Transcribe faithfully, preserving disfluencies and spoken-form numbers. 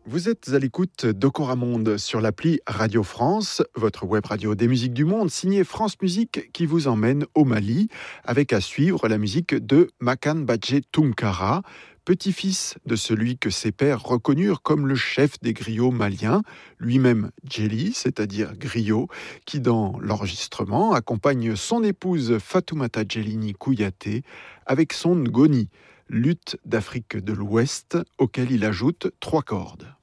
Vous êtes à l'écoute d'Okoramonde sur l'appli Radio France, votre web radio des musiques du monde, signée France Musique qui vous emmène au Mali, avec à suivre la musique de Makan Badje Tounkara, petit-fils de celui que ses pères reconnurent comme le chef des griots maliens, lui-même Djeli, c'est-à-dire griot, qui dans l'enregistrement accompagne son épouse Fatoumata Djelini Kouyaté avec son ngoni, luth d'Afrique de l'Ouest, auquel il ajoute trois cordes.